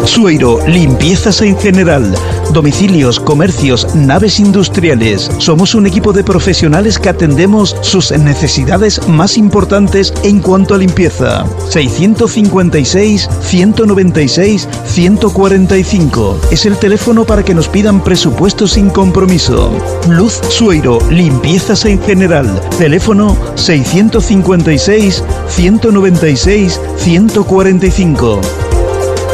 Sueiro, limpiezas en general. Domicilios, comercios, naves industriales. Somos un equipo de profesionales que atendemos sus necesidades más importantes en cuanto a limpieza. 656-196-145. Es el teléfono para que nos pidan presupuestos sin compromiso. Luz Sueiro, limpiezas en general. Teléfono 656-196-145.